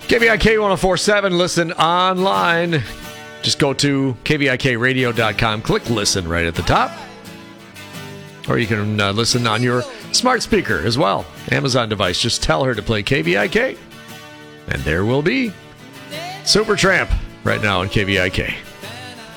KVIK 1047, listen online. Just go to kvikradio.com, click listen right at the top. Or you can listen on your smart speaker as well. Amazon device. Just tell her to play KVIK. And there will be Supertramp right now on KVIK.